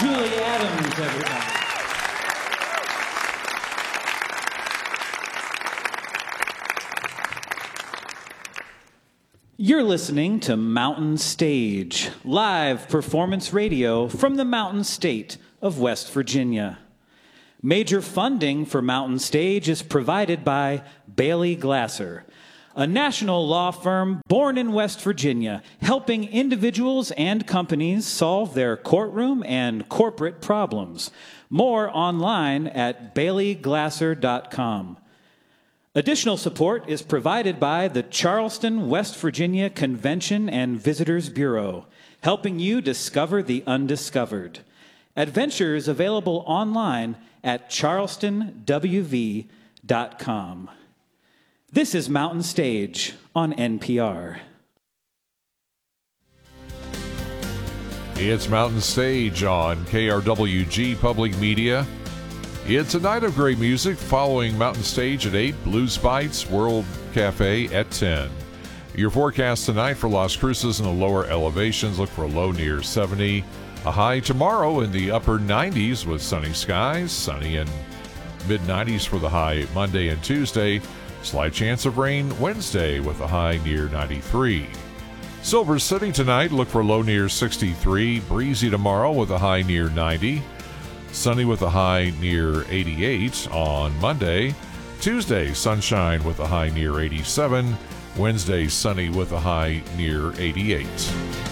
Julie Adams, everybody. You're listening to Mountain Stage, live performance radio from the Mountain State of West Virginia. Major funding for Mountain Stage is provided by Bailey Glasser, a national law firm born in West Virginia, helping individuals and companies solve their courtroom and corporate problems. More online at baileyglasser.com. Additional support is provided by the Charleston, West Virginia Convention and Visitors Bureau, helping you discover the undiscovered. Adventures available online at charlestonwv.com. This is Mountain Stage on NPR. It's Mountain Stage on KRWG Public Media. It's a night of great music following Mountain Stage at 8, Blues Bites, World Cafe at 10. Your forecast tonight for Las Cruces in the lower elevations, look for a low near 70. A high tomorrow in the upper 90s with sunny skies, sunny and mid-90s for the high Monday and Tuesday. Slight chance of rain Wednesday with a high near 93. Silver City tonight, look for low near 63. Breezy tomorrow with a high near 90. Sunny with a high near 88 on Monday. Tuesday, sunshine with a high near 87. Wednesday, sunny with a high near 88.